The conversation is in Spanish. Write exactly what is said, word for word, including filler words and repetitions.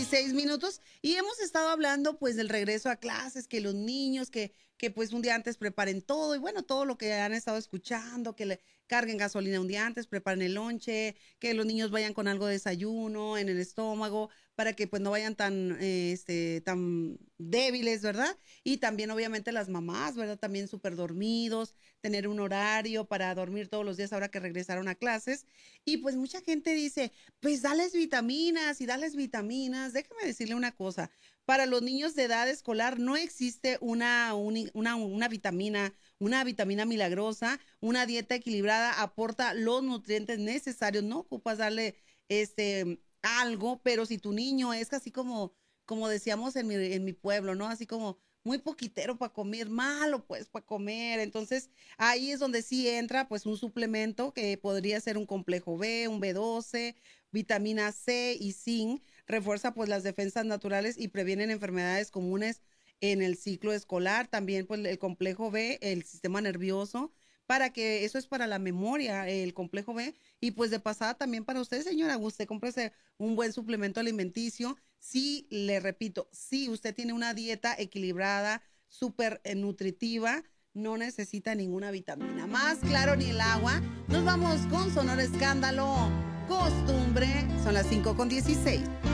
Seis minutos y hemos estado hablando pues del regreso a clases, que los niños que, que pues un día antes preparen todo y bueno, todo lo que han estado escuchando, que le carguen gasolina un día antes, preparen el lonche, que los niños vayan con algo de desayuno en el estómago para que pues no vayan tan, eh, este, tan débiles, ¿verdad? Y también obviamente las mamás, ¿verdad? También súper dormidos, tener un horario para dormir todos los días ahora que regresaron a clases. Y pues mucha gente dice, pues dales vitaminas y dales vitaminas. Déjame decirle una cosa, para los niños de edad escolar no existe una, uni- una, una vitamina, una vitamina milagrosa, una dieta equilibrada aporta los nutrientes necesarios, no ocupas darle este algo, pero si tu niño es así como, como decíamos en mi, en mi pueblo, ¿no? Así como muy poquitero para comer, malo pues para comer, entonces ahí es donde sí entra pues un suplemento que podría ser un complejo B, un B doce, vitamina C y zinc, refuerza pues las defensas naturales y previenen enfermedades comunes en el ciclo escolar, también pues el complejo B, el sistema nervioso, para que eso es para la memoria, el complejo B, y pues de pasada también para usted, señora, usted cómprese un buen suplemento alimenticio. Sí, le repito, si usted tiene una dieta equilibrada, súper eh, nutritiva, no necesita ninguna vitamina. Más claro ni el agua. Nos vamos con Sonora Escándalo. Costumbre. Son las cinco con dieciséis.